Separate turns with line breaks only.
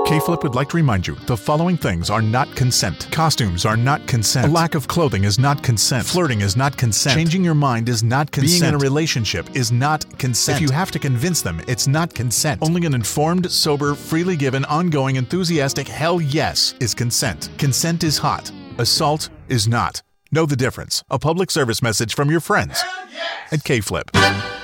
K-Flip would like to remind you, the following things are not consent. Costumes are not consent. A lack of clothing is not consent. Flirting is not consent. Changing your mind is not consent. Being in a relationship is not consent. If you have to convince them, it's not consent. Only an informed, sober, freely given, ongoing, enthusiastic hell yes is consent. Consent is hot. Assault is not. Know the difference. A public service message from your friends at K-Flip.